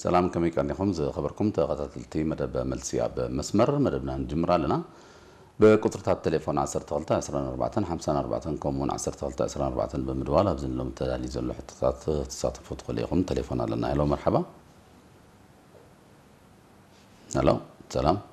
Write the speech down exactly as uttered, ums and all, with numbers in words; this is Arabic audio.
سلام كم يكون لكم زي خبركم تقاتلتي مدب ملسيا بمسمر مدبنا نجمر لنا بقطرة التليفون عشرة تغلطة عشرة أربعة خمسة أربعة كومون عشرة تغلطة عشرة أربعة بمدوال أبزن لهم تدالي زلوا حتى تصاطفوا تقوليهم تليفون لنا. هلو مرحبا. هلو سلام.